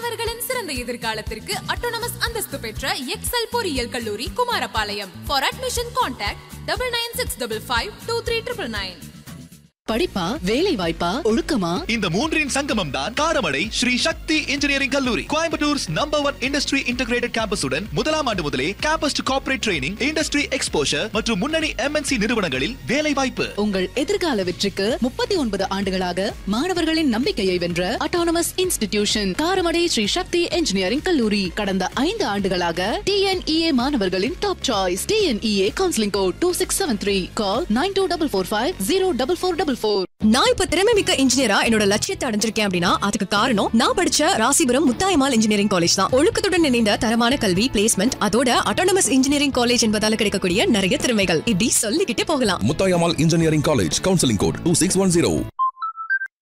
மாணவர்களின் சிறந்த எதிர்காலத்திற்கு அட்டானமஸ் அந்தஸ்து பெற்ற எக்ஸல் பொறியியல் கல்லூரி குமாரபாளையம். For admission contact 9965523999. படிப்பா வேலை வாய்ப்பா ஒழுக்கமா இந்த மூன்றின் சங்கமம் தான் காரமடை ஸ்ரீ சக்தி இன்ஜினியரிங் கல்லூரி. கோயம்புத்தூர்ஸ் நம்பர் 1 இண்டஸ்ட்ரி இன்டகிரேட்டட் கேம்பஸுடன் முதலாம் ஆண்டு முதலே campus to corporate training, industry exposure மற்றும் முன்னணி MNC நிறுவனங்களில் வேலை வாய்ப்பு. உங்கள் எதிர்கால வெற்றிக்கு 39 ஆண்டுகளாக மாணவர்களின் நம்பிக்கையை வென்ற அட்டானமஸ் இன்ஸ்டிடியூஷன் காரமடை ஸ்ரீ சக்தி இன்ஜினியரிங் கல்லூரி. கடந்த 5 ஆண்டுகளாக TNEA மாணவர்களின் top choice. TNEA counselling code 2673. கால் 9244504444. நான் இப்ப திறமைமிக்க இன்ஜினியரா என்னோட லட்சியத்தை அடைஞ்சிருக்கேன் அப்படின்னா அதுக்கு காரணம் நான் படிச்ச ராசிபுரம் முத்தாயம்மாள் இன்ஜினியரிங் காலேஜ் தான். ஒழுக்கத்துடன் இணைந்த தரமான கல்வி, பிளேஸ்மெண்ட், அதோட அட்டானமஸ் இன்ஜினியரிங் காலேஜ் என்பதால கிடைக்கக்கூடிய நிறைய திறமைகள் இப்படி சொல்லிக்கிட்டே போகலாம். Muthayammal engineering college, counselling code 2610.